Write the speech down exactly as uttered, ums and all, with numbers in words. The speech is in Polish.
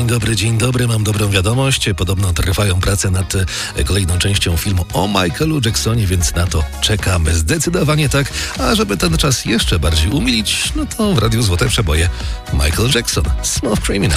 dobry, dzień dobry. Mam dobrą wiadomość. Podobno trwają prace nad kolejną częścią filmu o Michaelu Jacksonie, więc na to czekamy. Zdecydowanie tak. A żeby ten czas jeszcze bardziej umilić, no to w Radiu Złote Przeboje Michael Jackson, Smooth Criminal.